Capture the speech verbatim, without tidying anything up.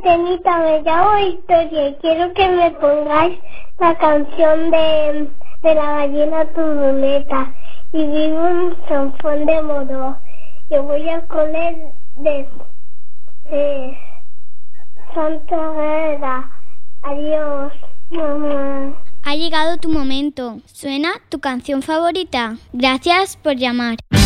antenita, me llamo Victoria y quiero que me pongáis la canción de, de la gallina turuleta. Y vivo en San Juan de Moró. Yo voy al cole de, de Santa Vera. Adiós, mamá. Ha llegado tu momento. ¿Suena tu canción favorita? Gracias por llamar.